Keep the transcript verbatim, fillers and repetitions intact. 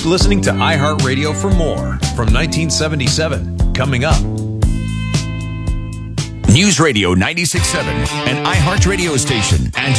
listening to iHeartRadio for more from nineteen seventy-seven. Coming up. News Radio ninety-six point seven, an iHeart radio station, and